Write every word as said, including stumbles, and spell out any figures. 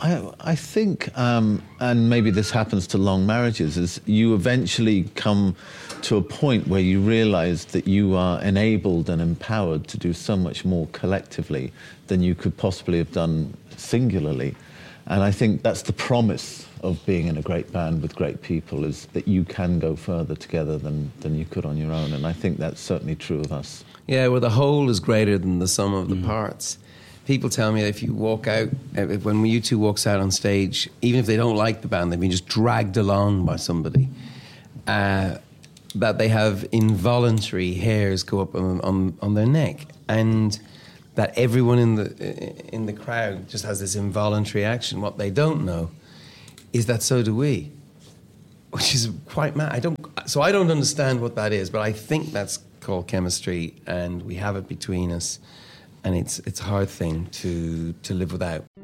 I, I think, um, and maybe this happens to long marriages, is you eventually come to a point where you realise that you are enabled and empowered to do so much more collectively than you could possibly have done singularly. And I think that's the promise of being in a great band with great people, is that you can go further together than, than you could on your own. And I think that's certainly true of us. Yeah, well, the whole is greater than the sum of the mm. parts. People tell me that if you walk out, when U two walks out on stage, even if they don't like the band, they've been just dragged along by somebody, uh, that they have involuntary hairs go up on, on, on their neck. And that everyone in the in the crowd just has this involuntary action. What they don't know is that so do we, which is quite mad. I don't, so I don't understand what that is, but I think that's called chemistry, and we have it between us, and it's it's a hard thing to to live without.